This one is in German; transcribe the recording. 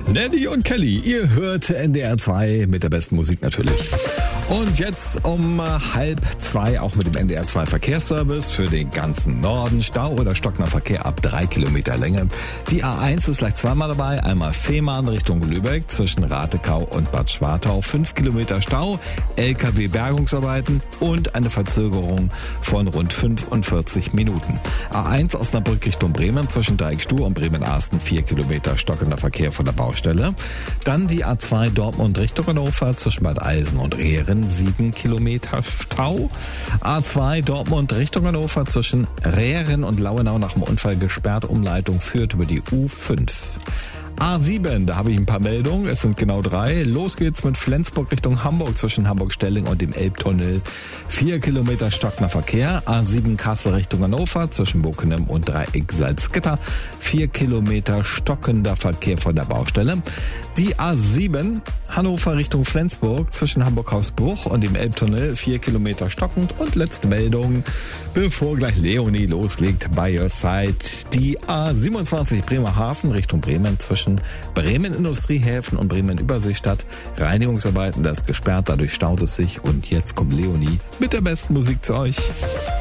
Nelly und Kelly, ihr hört NDR 2 mit der besten Musik natürlich. Und jetzt um 1:30 auch mit dem NDR 2 Verkehrsservice für den ganzen Norden. Stau oder stockender Verkehr ab 3 Kilometer Länge. Die A1 ist gleich zweimal dabei. Einmal Fehmarn Richtung Lübeck zwischen Ratekau und Bad Schwartau. 5 Kilometer Stau, LKW-Bergungsarbeiten und eine Verzögerung von rund 45 Minuten. A1 Osnabrück Richtung Bremen zwischen Dreieckstuhl und Bremen-Arsten. 4 Kilometer stockender Verkehr von der Baustelle. Dann die A2 Dortmund Richtung Hannover zwischen Bad Eilsen und Rehren. 7 Kilometer Stau. A2 Dortmund Richtung Hannover zwischen Rehren und Lauenau nach dem Unfall gesperrt. Umleitung führt über die U5. A7, da habe ich ein paar Meldungen, es sind genau 3. Los geht's mit Flensburg Richtung Hamburg zwischen Hamburg-Stelling und dem Elbtunnel. 4 Kilometer stockender Verkehr. A7 Kassel Richtung Hannover zwischen Bockenem und Dreieck Salzgitter. 4 Kilometer stockender Verkehr von der Baustelle. Die A7 Hannover Richtung Flensburg zwischen Hamburg-Hausbruch und dem Elbtunnel. 4 Kilometer stockend. Und letzte Meldung, bevor gleich Leonie loslegt, by your side. Die A27 Bremerhaven Richtung Bremen zwischen Bremen Industriehäfen und Bremen Überseestadt. Reinigungsarbeiten, das ist gesperrt, dadurch staut es sich. Und jetzt kommt Leonie mit der besten Musik zu euch.